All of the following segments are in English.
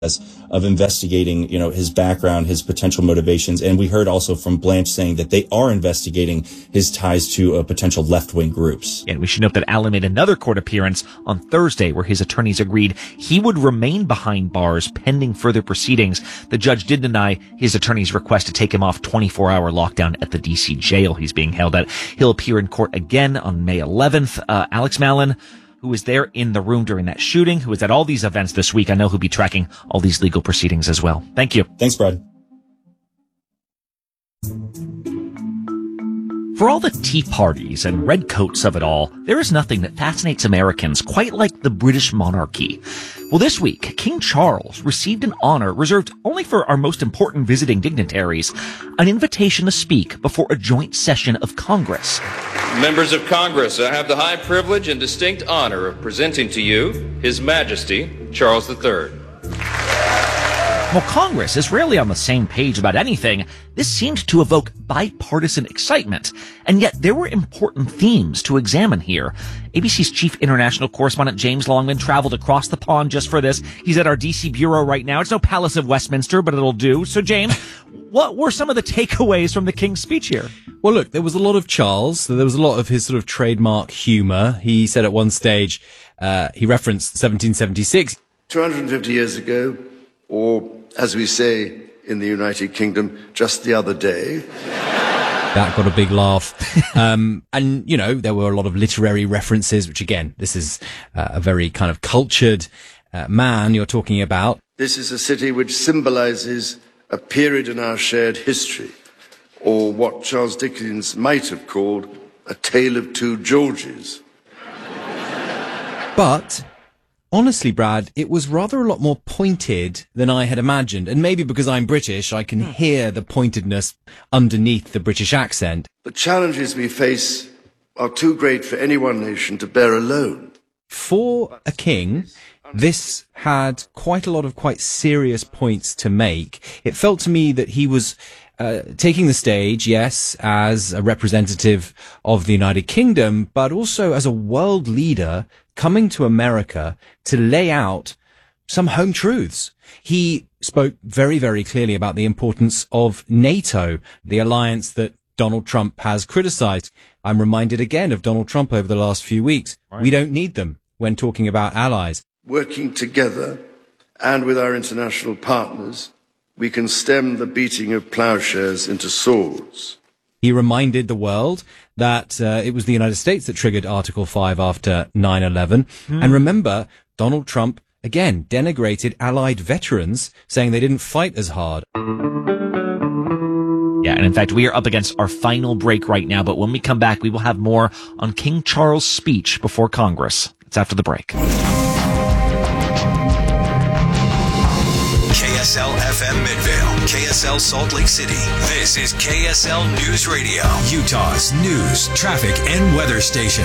of investigating, his background, his potential motivations. And we heard also from Blanche saying that they are investigating his ties to potential left-wing groups. And we should note that Allen made another court appearance on Thursday where his attorneys agreed he would remain behind bars pending further proceedings. The judge did deny his attorney's request to take him off 24-hour lockdown at the D.C. jail he's being held at. He'll appear in court again on May 11th. Alex Malin, who was there in the room during that shooting, who was at all these events this week, I know he'll be tracking all these legal proceedings as well. Thank you. Thanks, Brad. For all the tea parties and red coats of it all, there is nothing that fascinates Americans quite like the British monarchy. Well, this week, King Charles received an honor reserved only for our most important visiting dignitaries, an invitation to speak before a joint session of Congress. Members of Congress, I have the high privilege and distinct honor of presenting to you His Majesty Charles III. While Congress is rarely on the same page about anything, this seemed to evoke bipartisan excitement. And yet there were important themes to examine here. ABC's chief international correspondent James Longman traveled across the pond just for this. He's at our DC bureau right now. It's no Palace of Westminster, but it'll do. So James, what were some of the takeaways from the King's speech here? Well, look, there was a lot of Charles. So there was a lot of his sort of trademark humor. He said at one stage, he referenced 1776. 250 years ago, or as we say in the United Kingdom, just the other day. That got a big laugh. And, there were a lot of literary references, which again, this is a very kind of cultured man you're talking about. This is a city which symbolizes a period in our shared history, or what Charles Dickens might have called a tale of two Georges. But honestly, Brad, it was rather a lot more pointed than I had imagined. And maybe because I'm British, I can hear the pointedness underneath the British accent. The challenges we face are too great for any one nation to bear alone. For a king, this had quite a lot of quite serious points to make. It felt to me that he was taking the stage, yes, as a representative of the United Kingdom, but also as a world leader coming to America to lay out some home truths. He spoke very, very clearly about the importance of NATO, the alliance that Donald Trump has criticized. I'm reminded again of Donald Trump over the last few weeks. Right. We don't need them when talking about allies. Working together and with our international partners, we can stem the beating of plowshares into swords. He reminded the world that it was the United States that triggered Article 5 after 9/11. And remember, Donald Trump, again, denigrated Allied veterans, saying they didn't fight as hard. Yeah, and in fact, we are up against our final break right now, but when we come back, we will have more on King Charles' speech before Congress. It's after the break. KSL FM Midvale, KSL Salt Lake City. This is KSL News Radio, Utah's news, traffic, and weather station.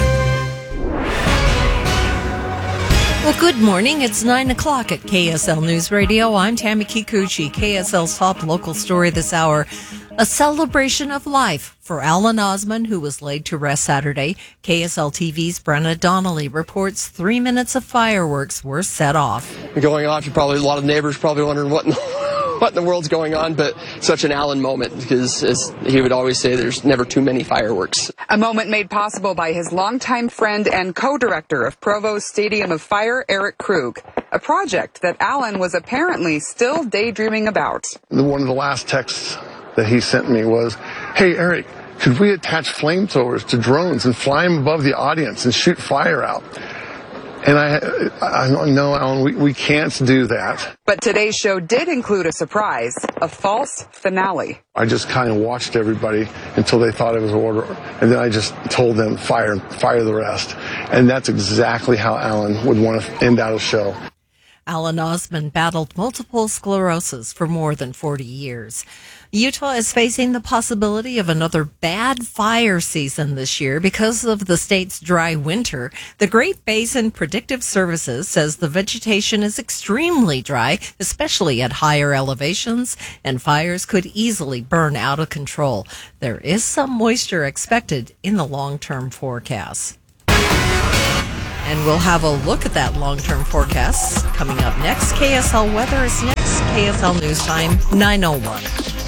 Well, good morning. It's 9 o'clock at KSL News Radio. I'm Tammy Kikuchi. KSL's top local story this hour. A celebration of life for Alan Osman, who was laid to rest Saturday. KSL TV's Brenna Donnelly reports 3 minutes of fireworks were set off. Going off, a lot of neighbors probably wondering what in the world's going on, but such an Alan moment, because as he would always say, there's never too many fireworks. A moment made possible by his longtime friend and co-director of Provo's Stadium of Fire, Eric Krug, a project that Alan was apparently still daydreaming about. One of the last texts that he sent me was, "Hey, Eric, could we attach flamethrowers to drones and fly them above the audience and shoot fire out?" And I know, Alan, we can't do that. But today's show did include a surprise, a false finale. I just kind of watched everybody until they thought it was order, and then I just told them, fire the rest. And that's exactly how Alan would want to end out a show. Alan Osman battled multiple sclerosis for more than 40 years. Utah is facing the possibility of another bad fire season this year because of the state's dry winter. The Great Basin Predictive Services says the vegetation is extremely dry, especially at higher elevations, and fires could easily burn out of control. There is some moisture expected in the long-term forecast. And we'll have a look at that long-term forecast coming up next. KSL Weather is next. KSL News Time, 9:01.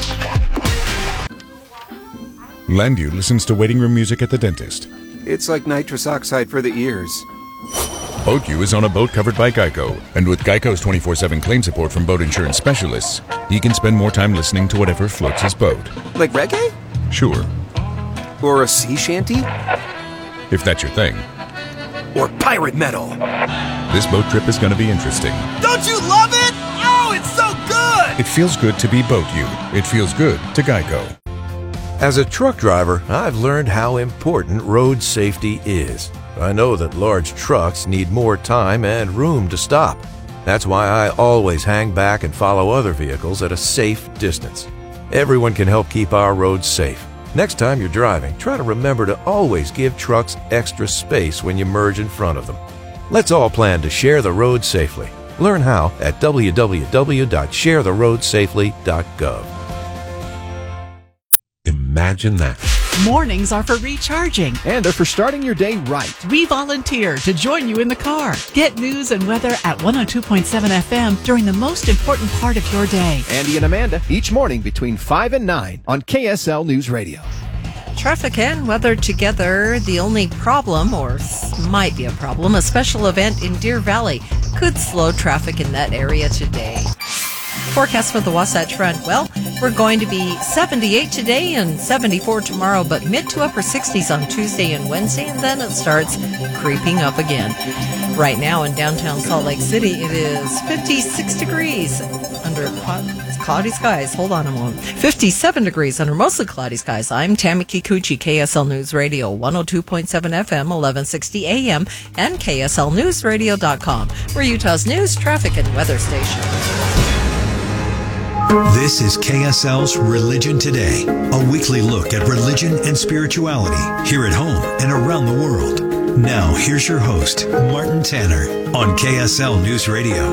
Landu listens to waiting room music at the dentist. It's like nitrous oxide for the ears. BoatU is on a boat covered by Geico, and with Geico's 24/7 claim support from boat insurance specialists, he can spend more time listening to whatever floats his boat. Like reggae? Sure, Or a sea shanty? if that's your thing. Or pirate metal? This boat trip is going to be interesting. Don't you love it? Oh, it's so good! It feels good to be BoatU. It feels good to Geico. As a truck driver, I've learned how important road safety is. I know that large trucks need more time and room to stop. That's why I always hang back and follow other vehicles at a safe distance. Everyone can help keep our roads safe. Next time you're driving, try to remember to always give trucks extra space when you merge in front of them. Let's all plan to share the road safely. Learn how at www.sharetheroadsafely.gov. Imagine that. Mornings are for recharging. And they're for starting your day right. We volunteer to join you in the car. Get news and weather at 102.7 FM during the most important part of your day. Andy and Amanda, each morning between 5 and 9 on KSL News Radio. Traffic and weather together. The only problem, or might be a problem, a special event in Deer Valley could slow traffic in that area today. Forecast for the Wasatch Front. Well, we're going to be 78 today and 74 tomorrow, but mid to upper 60s on Tuesday and Wednesday, and then it starts creeping up again. Right now in downtown Salt Lake City, it is 56 degrees under cloudy skies. Hold on a moment. 57 degrees under mostly cloudy skies. I'm Tammy Kikuchi, KSL News Radio, 102.7 FM, 1160 AM, and KSLNewsRadio.com. We're Utah's news, traffic, and weather station. This is KSL's Religion Today, a weekly look at religion and spirituality here at home and around the world. Now, here's your host, Martin Tanner, on KSL News Radio.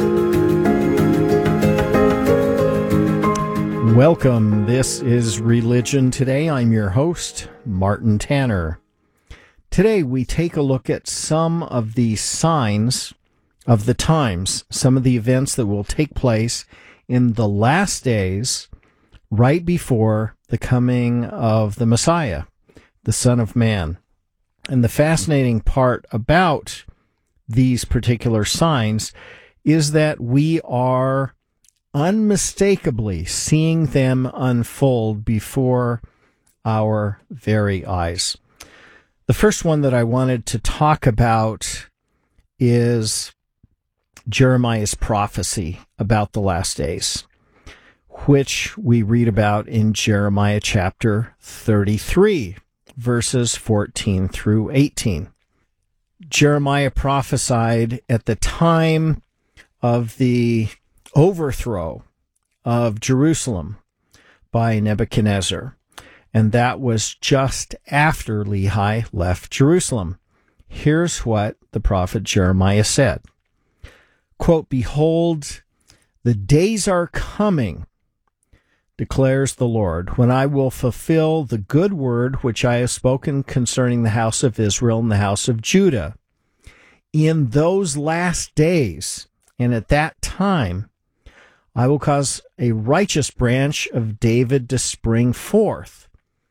Welcome. This is Religion Today. I'm your host, Martin Tanner. Today, we take a look at some of the signs of the times, some of the events that will take place in the last days, right before the coming of the Messiah, the Son of Man. And the fascinating part about these particular signs is that we are unmistakably seeing them unfold before our very eyes. The first one that I wanted to talk about is Jeremiah's prophecy about the last days, which we read about in Jeremiah chapter 33, verses 14 through 18. Jeremiah prophesied at the time of the overthrow of Jerusalem by Nebuchadnezzar, and that was just after Lehi left Jerusalem. Here's what the prophet Jeremiah said. Quote, "Behold, the days are coming, declares the Lord, when I will fulfill the good word which I have spoken concerning the house of Israel and the house of Judah. In those last days, and at that time, I will cause a righteous branch of David to spring forth.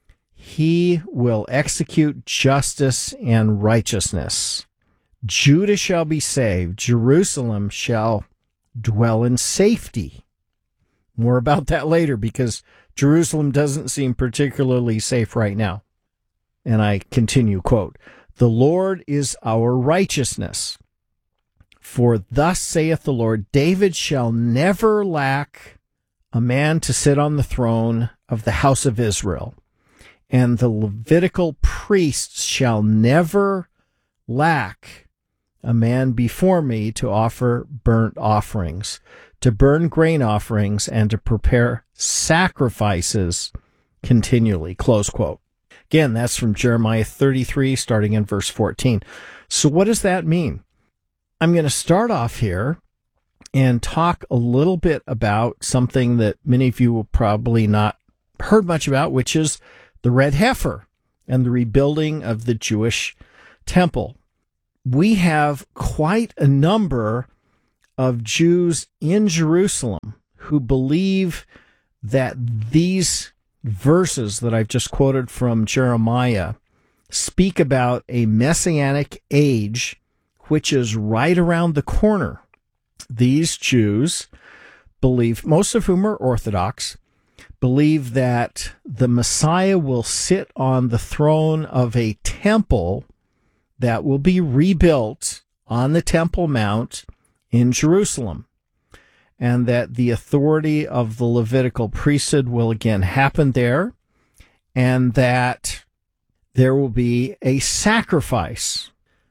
He will execute justice and righteousness. Judah shall be saved. Jerusalem shall dwell in safety." More about that later, because Jerusalem doesn't seem particularly safe right now. And I continue, quote, "The Lord is our righteousness. For thus saith the Lord, David shall never lack a man to sit on the throne of the house of Israel, and the Levitical priests shall never lack a man before me to offer burnt offerings, to burn grain offerings, and to prepare sacrifices continually." Close quote. Again, that's from Jeremiah 33, starting in verse 14. So what does that mean? I'm going to start off here and talk a little bit about something that many of you will probably not heard much about, which is the red heifer and the rebuilding of the Jewish temple. we have quite a number of Jews in Jerusalem who believe that these verses that I've just quoted from Jeremiah speak about a messianic age which is right around the corner. These Jews believe, most of whom are Orthodox, believe that the Messiah will sit on the throne of a temple that will be rebuilt on the Temple Mount in Jerusalem, and that the authority of the Levitical priesthood will again happen there, and that there will be a sacrifice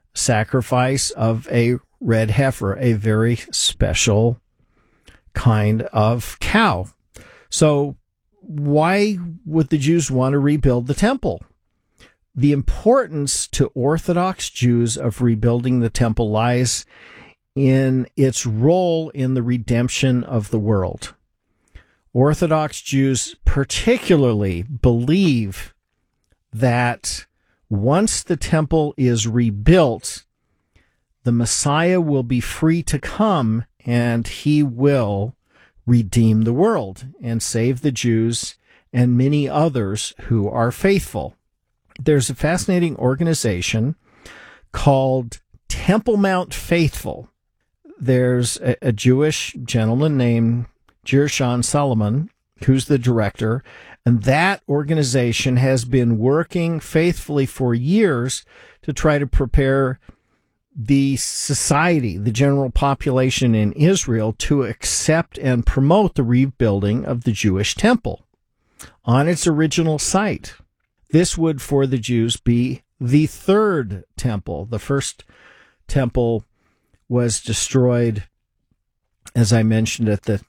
of a red heifer, a very special kind of cow. So why would the Jews want to rebuild the temple? The importance to Orthodox Jews of rebuilding the temple lies in its role in the redemption of the world. Orthodox Jews particularly believe that once the temple is rebuilt, the Messiah will be free to come and he will redeem the world and save the Jews and many others who are faithful. There's a fascinating organization called Temple Mount Faithful. There's a Jewish gentleman named Gershon Solomon, who's the director, and that organization has been working faithfully for years to try to prepare the society, the general population in Israel, to accept and promote the rebuilding of the Jewish temple on its original site. This would, for the Jews, be the third temple. The first temple was destroyed, as I mentioned,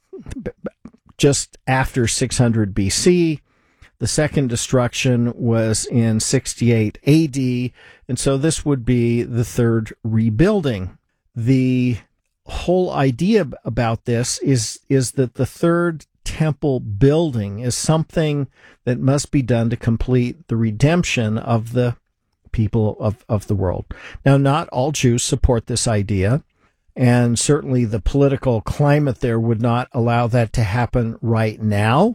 just after 600 BC. The second destruction was in 68 AD, and so this would be the third rebuilding. The whole idea about this is that the third temple building is something that must be done to complete the redemption of the people of the world. Now, not all Jews support this idea, and certainly the political climate there would not allow that to happen right now,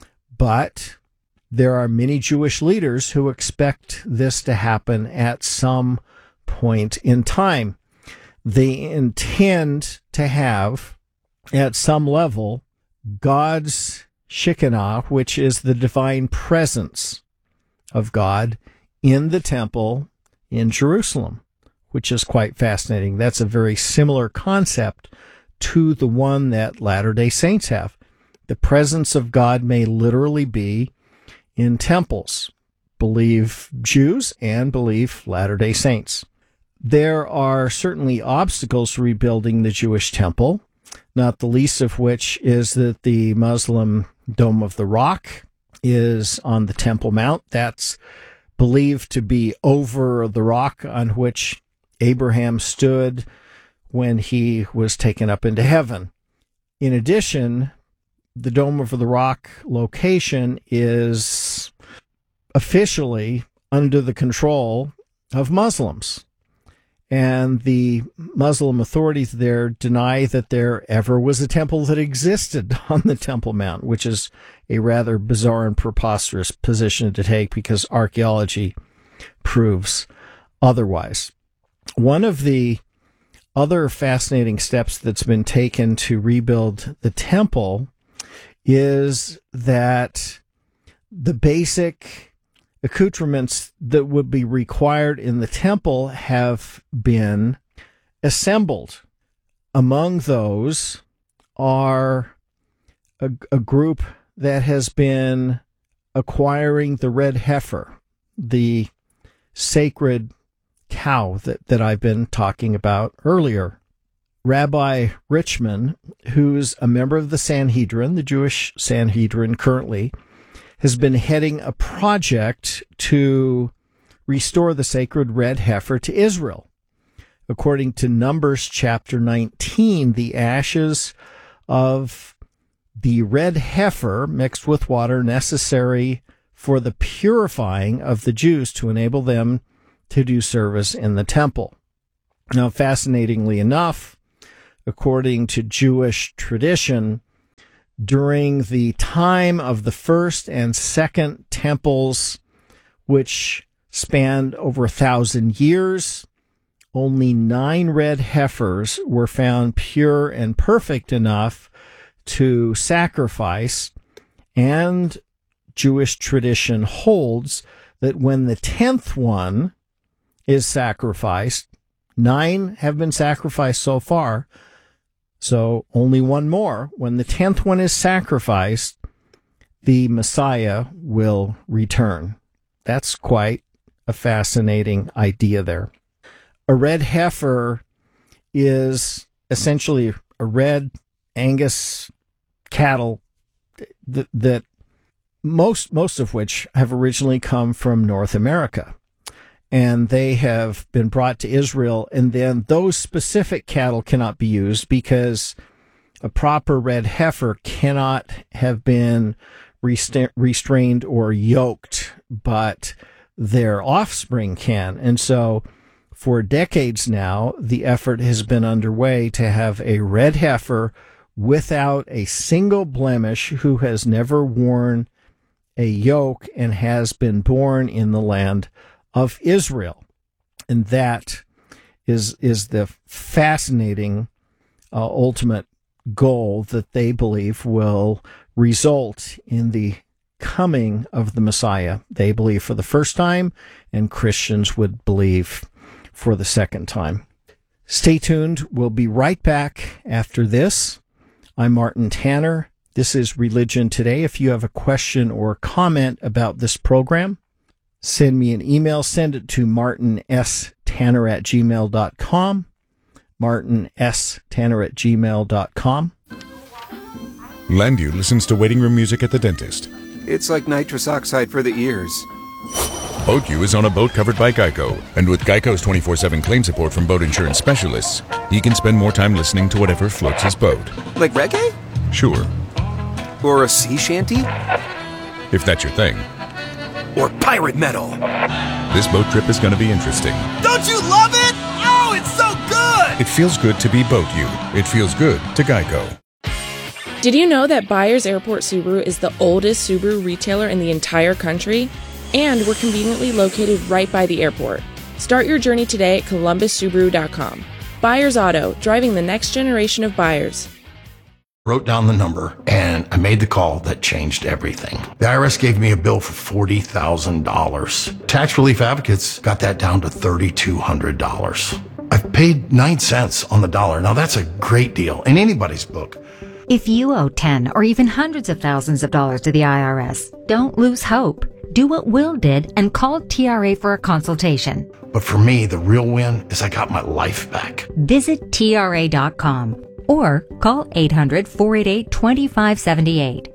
but there are many Jewish leaders who expect this to happen at some point in time. They intend to have, at some level, God's Shekinah, which is the divine presence of God, in the temple in Jerusalem, which is quite fascinating. That's a very similar concept to the one that Latter-day Saints have. The presence of God may literally be in temples, believe Jews and believe Latter-day Saints. There are certainly obstacles to rebuilding the Jewish temple, not the least of which is that the Muslim Dome of the Rock is on the Temple Mount. That's believed to be over the rock on which Abraham stood when he was taken up into heaven. In addition, the Dome of the Rock location is officially under the control of Muslims. And the Muslim authorities there deny that there ever was a temple that existed on the Temple Mount, which is a rather bizarre and preposterous position to take because archaeology proves otherwise. One of the other fascinating steps that's been taken to rebuild the temple is that the basic accoutrements that would be required in the temple have been assembled. Among those are a group that has been acquiring the red heifer, the sacred cow that I've been talking about earlier. Rabbi Richman, who's a member of the Sanhedrin, the Jewish Sanhedrin currently, has been heading a project to restore the sacred red heifer to Israel. According to Numbers chapter 19, the ashes of the red heifer mixed with water necessary for the purifying of the Jews to enable them to do service in the temple. Now, fascinatingly enough, according to Jewish tradition, during the time of the first and second temples, which spanned over 1,000 years, only 9 red heifers were found pure and perfect enough to sacrifice, and Jewish tradition holds that when the 10th one is sacrificed, 9 have been sacrificed so far, so only one more. When the 10th one is sacrificed, the Messiah will return. That's quite a fascinating idea there. A red heifer is essentially a red Angus cattle that most of which have originally come from North America. And they have been brought to Israel, and then those specific cattle cannot be used because a proper red heifer cannot have been restrained or yoked, but their offspring can. And so for decades now, the effort has been underway to have a red heifer without a single blemish who has never worn a yoke and has been born in the land of Israel. And that is the fascinating ultimate goal that they believe will result in the coming of the Messiah. They believe for the first time, and Christians would believe for the second time. Stay tuned. We'll be right back after this. I'm Martin Tanner. This is Religion Today. If you have a question or comment about this program, send me an email. Send it to martinstanner@gmail.com. martinstanner@gmail.com. Landu listens to waiting room music at the dentist. It's like nitrous oxide for the ears. BoatU is on a boat covered by Geico, and with Geico's 24/7 claim support from boat insurance specialists, he can spend more time listening to whatever floats his boat. Like reggae? Sure. Or a sea shanty? If that's your thing. Or pirate metal. This boat trip is going to be interesting. Don't you love it? Oh, it's so good! It feels good to be BoatU. It feels good to Geico. Did you know that Byers Airport Subaru is the oldest Subaru retailer in the entire country? And we're conveniently located right by the airport. Start your journey today at columbussubaru.com. Byers Auto, driving the next generation of buyers. Wrote down the number, and I made the call that changed everything. The IRS gave me a bill for $40,000. Tax Relief Advocates got that down to $3,200. I've paid 9 cents on the dollar. Now that's a great deal in anybody's book. If you owe 10 or even hundreds of thousands of dollars to the IRS, don't lose hope. Do what Will did and call TRA for a consultation. But for me, the real win is I got my life back. Visit TRA.com or call 800-488-2578.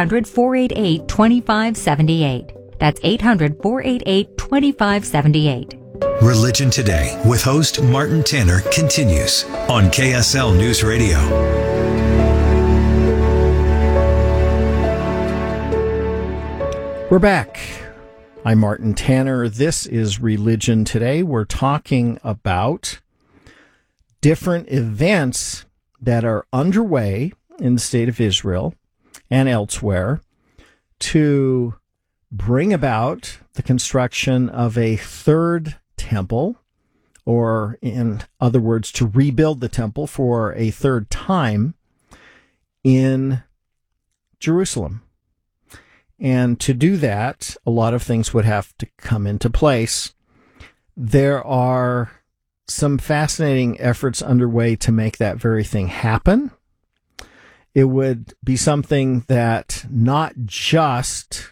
800-488-2578. That's 800-488-2578. Religion Today with host Martin Tanner continues on KSL News Radio. We're back. I'm Martin Tanner. This is Religion Today. We're talking about different events that are underway in the state of Israel and elsewhere to bring about the construction of a third temple, or in other words, to rebuild the temple for a third time in Jerusalem. And to do that, a lot of things would have to come into place. There are some fascinating efforts underway to make that very thing happen. It would be something that not just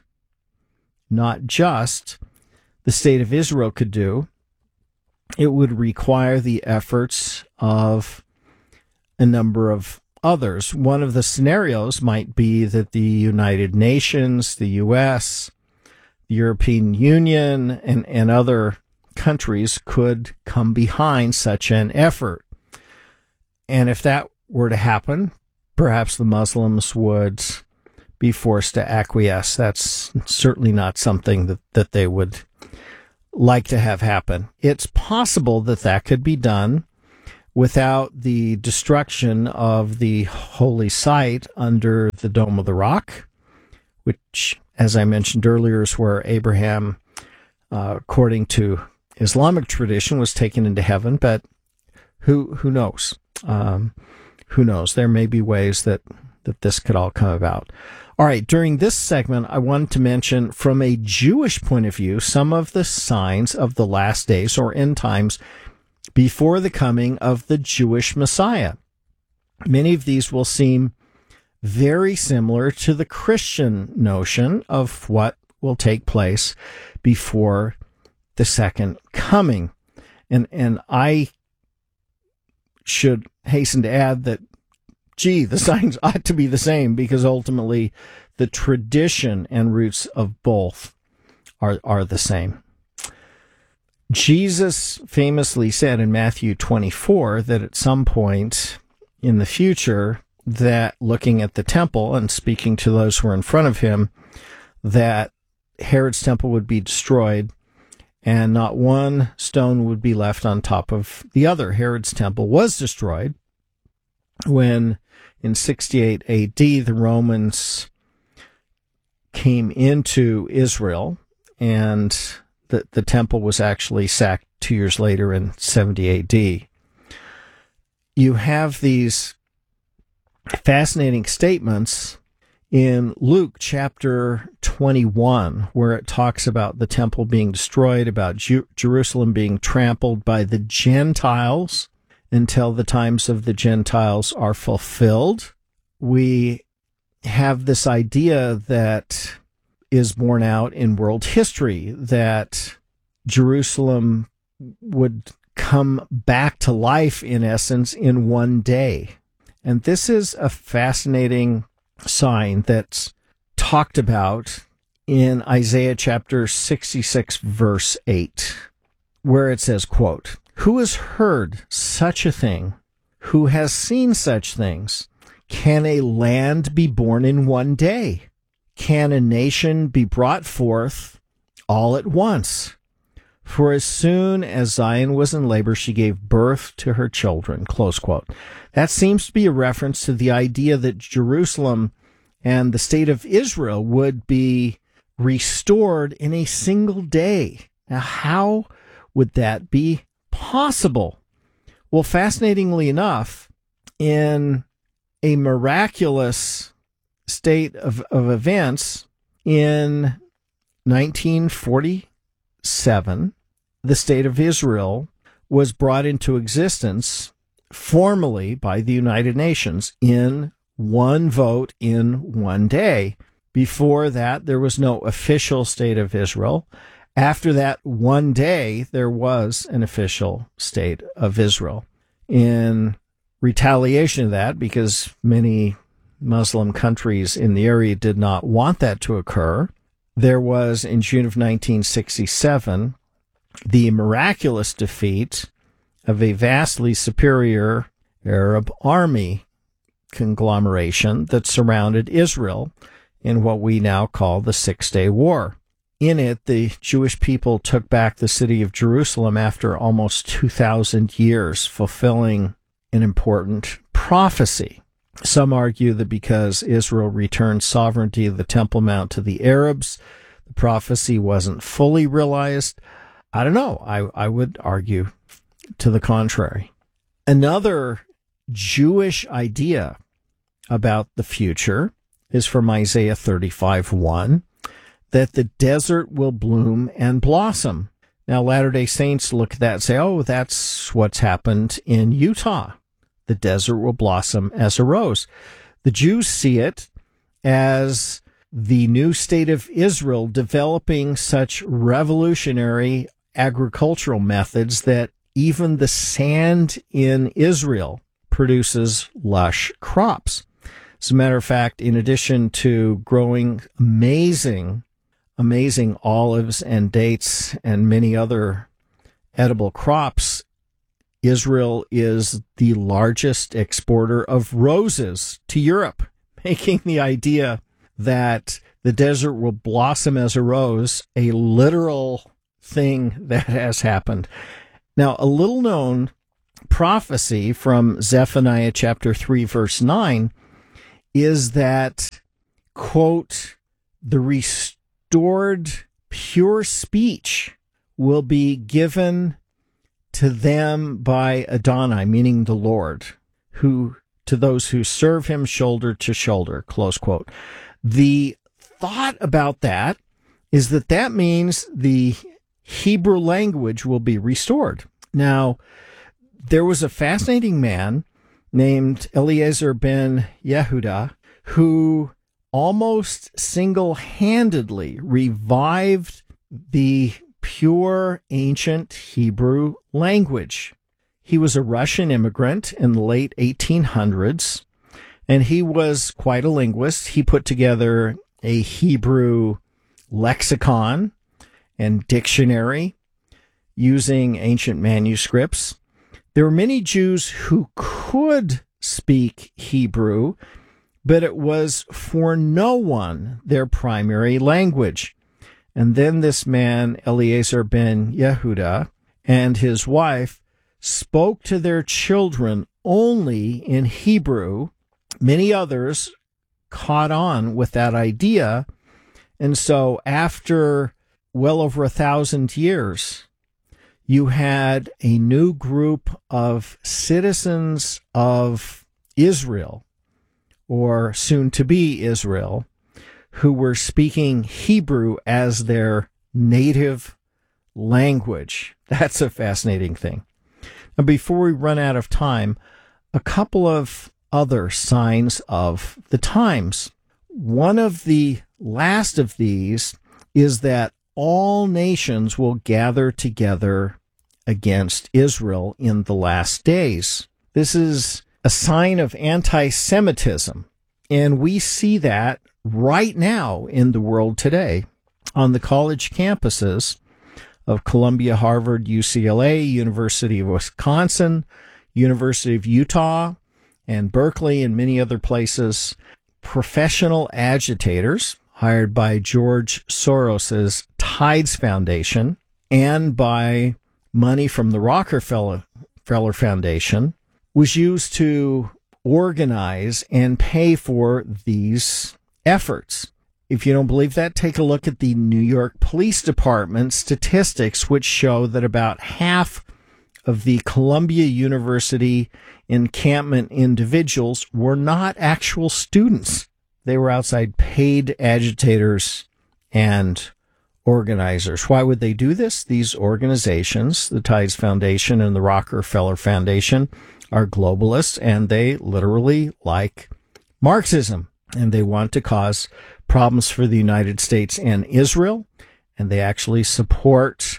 the state of Israel could do. It would require the efforts of a number of others. One of the scenarios might be that the United Nations, the U.S., the European Union, and other countries could come behind such an effort. And if that were to happen, perhaps the Muslims would be forced to acquiesce. That's certainly not something that they would like to have happen. It's possible that that could be done without the destruction of the holy site under the Dome of the Rock, which, as I mentioned earlier, is where Abraham, according to Islamic tradition, was taken into heaven. But who knows? Who knows? There may be ways that this could all come about. All right, during this segment, I wanted to mention, from a Jewish point of view, some of the signs of the last days or end times before the coming of the Jewish Messiah. Many of these will seem very similar to the Christian notion of what will take place before the second coming. And I should hasten to add that, the signs ought to be the same, because ultimately the tradition and roots of both are the same. Jesus famously said in Matthew 24 that at some point in the future, that looking at the temple and speaking to those who were in front of him, that Herod's temple would be destroyed and not one stone would be left on top of the other. Herod's temple was destroyed when in 68 AD the Romans came into Israel, and the temple was actually sacked 2 years later in 70 AD. You have these fascinating statements in Luke chapter 21, where it talks about the temple being destroyed, about Jerusalem being trampled by the Gentiles until the times of the Gentiles are fulfilled. We have this idea that is borne out in world history, that Jerusalem would come back to life, in essence, in one day. And this is a fascinating sign that's talked about in Isaiah chapter 66, verse 8, where it says, quote, "Who has heard such a thing? Who has seen such things? Can a land be born in one day? Can a nation be brought forth all at once? For as soon as Zion was in labor, she gave birth to her children." Close quote. That seems to be a reference to the idea that Jerusalem and the state of Israel would be restored in a single day. Now, how would that be possible? Well, fascinatingly enough, in a miraculous state of events, in 1947, the state of Israel was brought into existence formally by the United Nations in one vote in one day. Before that, there was no official state of Israel. After that one day, there was an official state of Israel. In retaliation of that, because many Muslim countries in the area did not want that to occur, there was, in June of 1967, the miraculous defeat of a vastly superior Arab army conglomeration that surrounded Israel in what we now call the Six-Day War. In it, the Jewish people took back the city of Jerusalem after almost 2,000 years, fulfilling an important prophecy. Some argue that because Israel returned sovereignty of the Temple Mount to the Arabs, the prophecy wasn't fully realized. I don't know. I would argue to the contrary. Another Jewish idea about the future is from Isaiah 35:1, that the desert will bloom and blossom. Now, Latter-day Saints look at that and say, oh, that's what's happened in Utah. The desert will blossom as a rose. The Jews see it as the new state of Israel developing such revolutionary agricultural methods that even the sand in Israel produces lush crops. As a matter of fact, in addition to growing amazing olives and dates and many other edible crops, Israel is the largest exporter of roses to Europe, making the idea that the desert will blossom as a rose a literal thing that has happened. Now, a little known prophecy from Zephaniah chapter 3, verse 9 is that, quote, the restored pure speech will be given to them by Adonai, meaning the Lord, who to those who serve him shoulder to shoulder, close quote. The thought about that is that means the Hebrew language will be restored. Now, there was a fascinating man named Eliezer ben Yehuda who almost single-handedly revived the pure ancient Hebrew language. He was a Russian immigrant in the late 1800s, and he was quite a linguist. He put together a Hebrew lexicon and dictionary using ancient manuscripts. There were many Jews who could speak Hebrew, but it was for no one their primary language. And then this man, Eliezer ben Yehuda, and his wife spoke to their children only in Hebrew. Many others caught on with that idea. And so after well over 1,000 years, you had a new group of citizens of Israel, or soon to be Israel, who were speaking Hebrew as their native language. That's a fascinating thing. Now, before we run out of time, a couple of other signs of the times. One of the last of these is that all nations will gather together against Israel in the last days. This is a sign of anti-Semitism, and we see that right now in the world today on the college campuses of Columbia, Harvard, UCLA, University of Wisconsin, University of Utah, and Berkeley, and many other places. Professional agitators hired by George Soros's Tides Foundation and by money from the Rockefeller Foundation was used to organize and pay for these efforts. If you don't believe that, take a look at the New York Police Department statistics, which show that about half of the Columbia University encampment individuals were not actual students. They were outside paid agitators and organizers. Why would they do this? These organizations, the Tides Foundation and the Rockefeller Foundation, are globalists, and they literally like Marxism, and they want to cause problems for the United States and Israel, and they actually support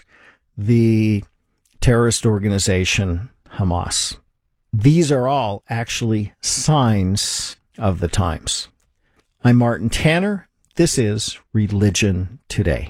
the terrorist organization Hamas. These are all actually signs of the times. I'm Martin Tanner. This is Religion Today.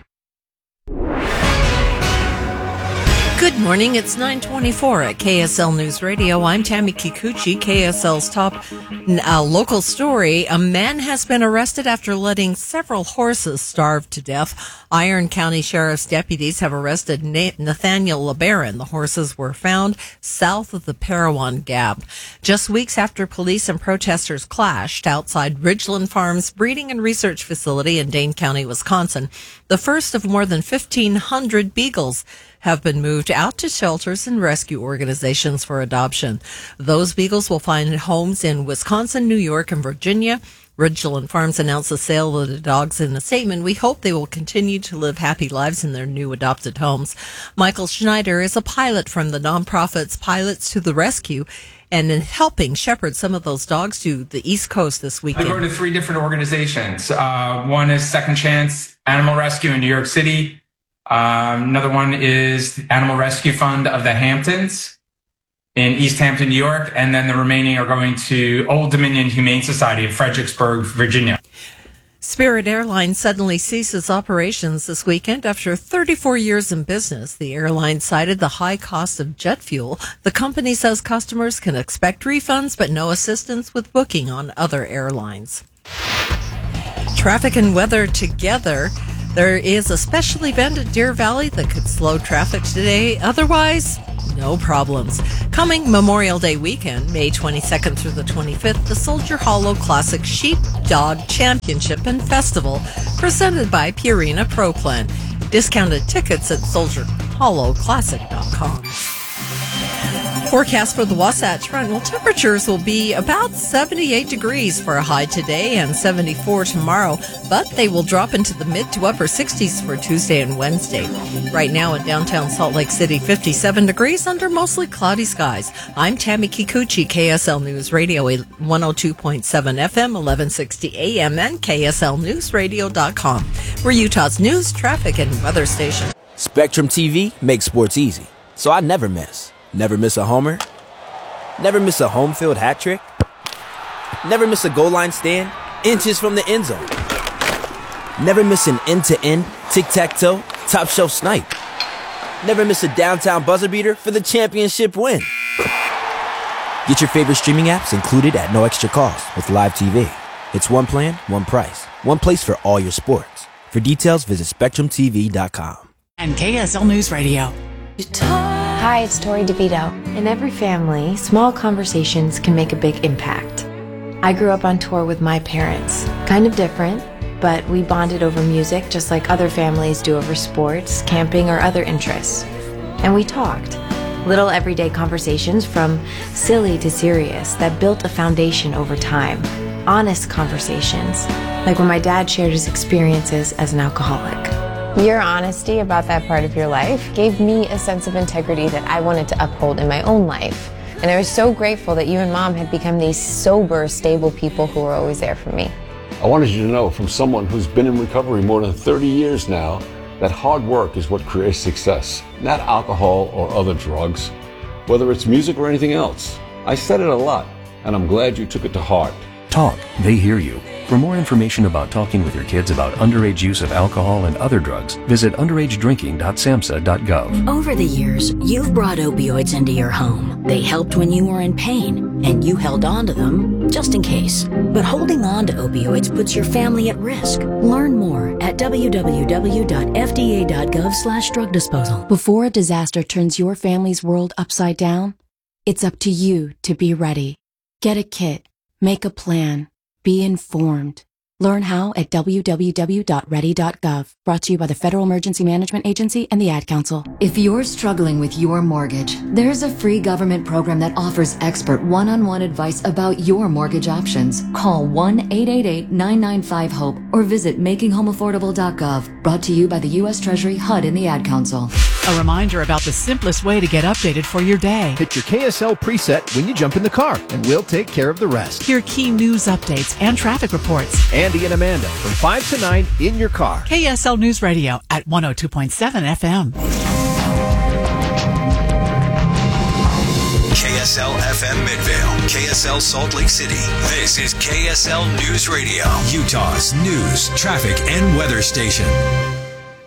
Good morning. It's 9:24 at KSL News Radio. I'm Tammy Kikuchi. KSL's top local story. A man has been arrested after letting several horses starve to death. Iron County Sheriff's deputies have arrested Nathaniel LeBaron. The horses were found south of the Parowan Gap. Just weeks after police and protesters clashed outside Ridgeland Farms breeding and research facility in Dane County, Wisconsin, the first of more than 1,500 beagles have been moved out to shelters and rescue organizations for adoption. Those beagles will find homes in Wisconsin, New York, and Virginia. Ridgeland Farms announced the sale of the dogs in a statement. We hope they will continue to live happy lives in their new adopted homes. Michael Schneider is a pilot from the nonprofits Pilots to the Rescue, and in helping shepherd some of those dogs to the East Coast this weekend. I go to 3 different organizations. One is Second Chance Animal Rescue in New York City. Another one is the Animal Rescue Fund of the Hamptons in East Hampton, New York. And then the remaining are going to Old Dominion Humane Society of Fredericksburg, Virginia. Spirit Airlines suddenly ceases operations this weekend after 34 years in business. The airline cited the high cost of jet fuel. The company says customers can expect refunds, but no assistance with booking on other airlines. Traffic and weather together. There is a special event at Deer Valley that could slow traffic today. Otherwise, no problems. Coming Memorial Day weekend, May 22nd through the 25th, the Soldier Hollow Classic Sheepdog Championship and Festival, presented by Purina Pro Plan. Discounted tickets at soldierhollowclassic.com. Forecast for the Wasatch Front. Well, temperatures will be about 78 degrees for a high today and 74 tomorrow, but they will drop into the mid to upper 60s for Tuesday and Wednesday. Right now in downtown Salt Lake City, 57 degrees under mostly cloudy skies. I'm Tammy Kikuchi, KSL News Radio, 102.7 FM, 1160 AM, and KSLNewsRadio.com. We're Utah's news, traffic, and weather station. Spectrum TV makes sports easy, so I never miss. Never miss a homer. Never miss a home field hat trick. Never miss a goal line stand inches from the end zone. Never miss an end-to-end, tic-tac-toe, top-shelf snipe. Never miss a downtown buzzer beater for the championship win. Get your favorite streaming apps included at no extra cost with Live TV. It's one plan, one price, one place for all your sports. For details, visit SpectrumTV.com. And KSL News Radio. Hi, it's Tori DeVito. In every family, small conversations can make a big impact. I grew up on tour with my parents. Kind of different, but we bonded over music just like other families do over sports, camping, or other interests. And we talked. Little everyday conversations from silly to serious that built a foundation over time. Honest conversations, like when my dad shared his experiences as an alcoholic. Your honesty about that part of your life gave me a sense of integrity that I wanted to uphold in my own life. And I was so grateful that you and Mom had become these sober, stable people who were always there for me. I wanted you to know from someone who's been in recovery more than 30 years now that hard work is what creates success, not alcohol or other drugs, whether it's music or anything else. I said it a lot, and I'm glad you took it to heart. Talk, they hear you. For more information about talking with your kids about underage use of alcohol and other drugs, visit underagedrinking.samhsa.gov. Over the years, you've brought opioids into your home. They helped when you were in pain, and you held on to them just in case. But holding on to opioids puts your family at risk. Learn more at www.fda.gov/drug disposal. Before a disaster turns your family's world upside down, it's up to you to be ready. Get a kit. Make a plan. Be informed. Learn how at www.ready.gov. Brought to you by the Federal Emergency Management Agency and the Ad Council. If you're struggling with your mortgage, there's a free government program that offers expert one-on-one advice about your mortgage options. Call 1-888-995-HOPE or visit makinghomeaffordable.gov. Brought to you by the U.S. Treasury, HUD, and the Ad Council. A reminder about the simplest way to get updated for your day. Hit your KSL preset when you jump in the car, and we'll take care of the rest. Hear key news updates and traffic reports. Andy and Amanda from 5 to 9 in your car. KSL News Radio at 102.7 FM. KSL FM Midvale, KSL Salt Lake City. This is KSL News Radio, Utah's news, traffic, and weather station.